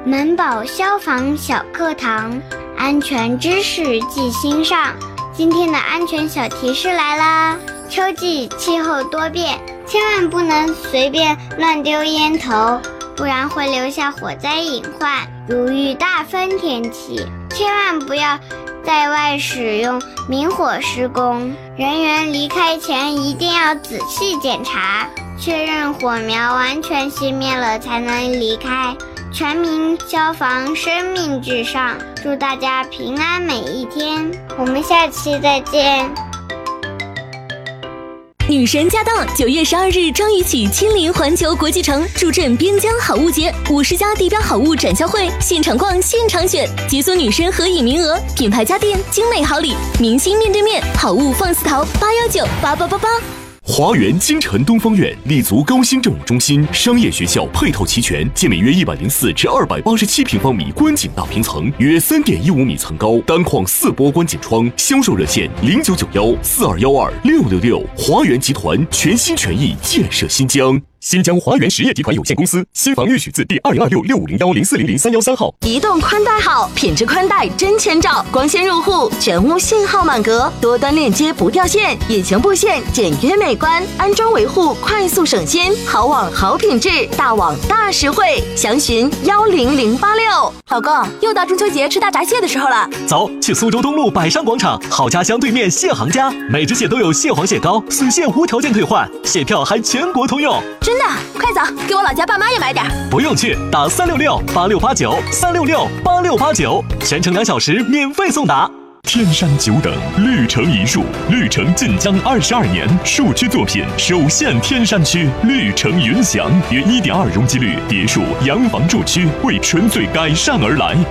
门堡消防小课堂，安全知识记心上。今天的安全小提示来啦！秋季气候多变，千万不能随便乱丢烟头，不然会留下火灾隐患。如遇大风天气，千万不要在外使用明火施工，人员离开前一定要仔细检查，确认火苗完全熄灭了才能离开。全民消防生命至上，祝大家平安每一天。我们下期再见。 女神驾到！9月12日张雨绮亲临环球国际城，助阵边疆好物节，50家地标好物展销会，现场逛现场选，解锁女神合影名额，品牌家电精美好礼，明星面对面，好物放肆淘8198888。 华园京城东方苑立足高新政务中心、商业学校，配套齐全，建每约104至287平方米观景大平层，约3.15米层高，单框4波观景窗。销售热线099142126666。华园集团全心全意建设新疆。新疆华源实业集团有限公司，新房预许自第2026650104000313号。 移动宽带好，品质宽带真千兆，光纤入户，全屋信号满格，多端链接不掉线，隐形布线简约美观，安装维护快速省心，好网好品质，大网大实惠。详询10086。 老公，又到中秋节吃大闸蟹的时候了， 走，去苏州东路百商广场好家乡对面蟹行家，每只蟹都有蟹黄蟹膏，损蟹无条件退换，蟹票还全国通用。 真的？快走，给我老家爸妈也买点。 不用去，打3668689，3668689，全程2小时免费送达。 天山久等，绿城一树，绿城晋江22年，树区作品首现天山区，绿城云祥约1.2容积率别墅洋房住区为纯粹改善而来。